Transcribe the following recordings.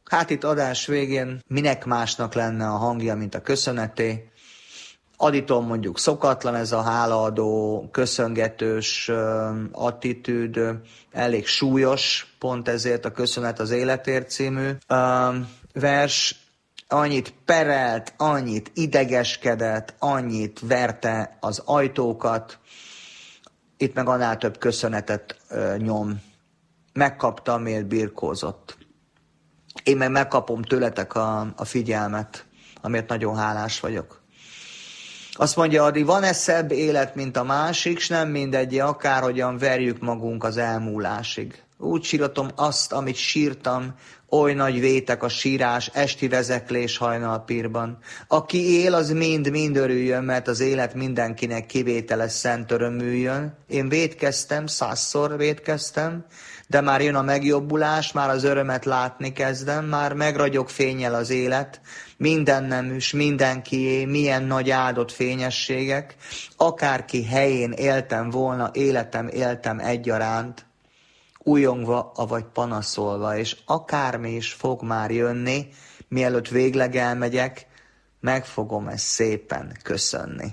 Hát itt adás végén minek másnak lenne a hangja, mint a köszöneté. Aditól mondjuk szokatlan ez a hálaadó, köszöngetős attitűd, elég súlyos, pont ezért a Köszönet az életért című vers. Annyit perelt, annyit idegeskedett, annyit verte az ajtókat, itt meg annál több köszönetet nyom. Megkaptam, miért birkózott. Én meg megkapom tőletek a figyelmet, amiért nagyon hálás vagyok. Azt mondja Adi, van-e szebb élet, mint a másik, s nem mindegy, akárhogyan verjük magunk az elmúlásig. Úgy síratom azt, amit sírtam, oly nagy vétek a sírás, esti vezeklés hajnalpírban. Aki él, az mind örüljön, mert az élet mindenkinek kivételes szent örömüljön. Én vétkeztem, 100-szor vétkeztem, de már jön a megjobbulás, már az örömet látni kezdem, már megragyog fénnyel az élet, minden neműs, mindenkié, milyen nagy áldott fényességek, akárki helyén éltem volna, életem éltem egyaránt, újongva, avagy panaszolva, és akármi is fog már jönni, mielőtt végleg elmegyek, meg fogom ezt szépen köszönni.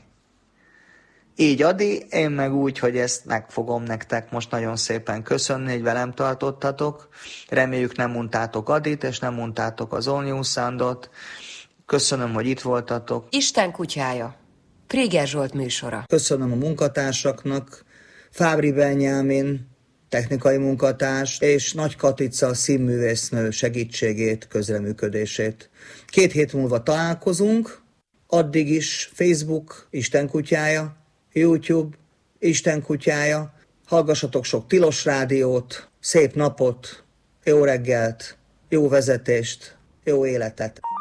Így Adi, én meg úgy, hogy ezt meg fogom nektek most nagyon szépen köszönni, hogy velem tartottatok. Reméljük nem untátok Adit, és nem untátok az All New Soundot. Köszönöm, hogy itt voltatok. Isten kutyája. Préger Zsolt műsora. Köszönöm a munkatársaknak, Fábri Benyámin, technikai munkatárs, és Nagy Katica színművésznő segítségét, közreműködését. 2 hét múlva találkozunk, addig is Facebook, Isten kutyája, YouTube, Isten kutyája, hallgassatok sok Tilos rádiót, szép napot, jó reggelt, jó vezetést, jó életet.